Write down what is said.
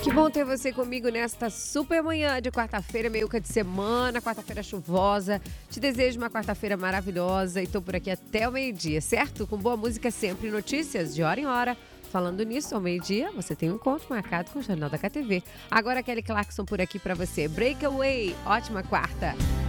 Que bom ter você comigo nesta super manhã de quarta-feira, meiuca de semana, quarta-feira chuvosa. Te desejo uma quarta-feira maravilhosa e tô por aqui até o meio-dia, certo? Com boa música sempre, notícias de hora em hora. Falando nisso, ao meio-dia, você tem um encontro marcado com o Jornal da KTV. Agora, Kelly Clarkson por aqui pra você. Breakaway, ótima quarta!